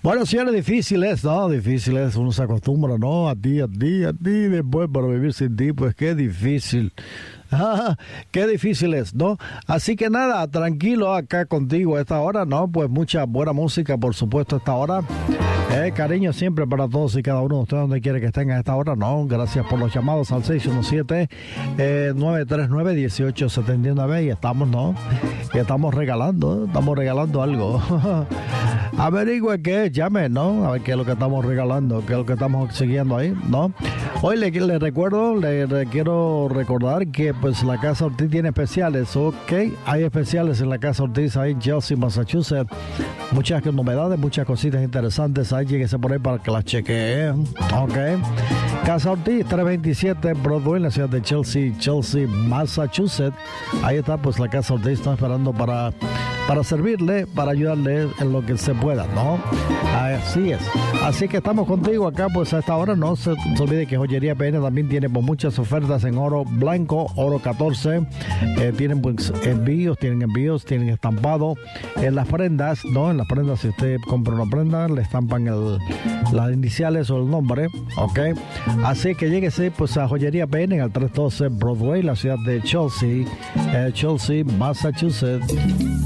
Bueno, señores, difícil es, ¿no? Difícil es, uno se acostumbra, ¿no? A ti, después para vivir sin ti, pues qué difícil. Qué difícil es, ¿no? Así que nada, tranquilo acá contigo a esta hora, ¿no? Pues mucha buena música, por supuesto, a esta hora. Cariño siempre para todos y cada uno de ustedes donde quiera que estén a esta hora, ¿no? Gracias por los llamados al 617-939-1879 y estamos, ¿no? Y estamos regalando algo. Averigüe qué es, llame, ¿no? A ver qué es lo que estamos regalando, qué es lo que estamos siguiendo ahí, ¿no? Hoy le quiero recordar que pues la Casa Ortiz tiene especiales, ¿ok? Hay especiales en la Casa Ortiz ahí en Chelsea, Massachusetts. Muchas novedades, muchas cositas interesantes. Ahí lléguese por ahí para que las chequeen, ¿ok? Casa Ortiz, 327 Broadway, en la ciudad de Chelsea, Massachusetts. Ahí está pues la Casa Ortiz, está esperando para servirle, para ayudarle en lo que se pueda, ¿no? Así es. Así que estamos contigo acá, pues a esta hora. No se olvide que Joyería PN también tiene pues, muchas ofertas en oro blanco, oro 14. Tienen pues envíos, tienen estampado en las prendas, ¿no? En las prendas, si usted compra una prenda, le estampan las iniciales o el nombre, ¿ok? Así que lléguese pues a Joyería PN en el 312 Broadway, la ciudad de Chelsea, Massachusetts.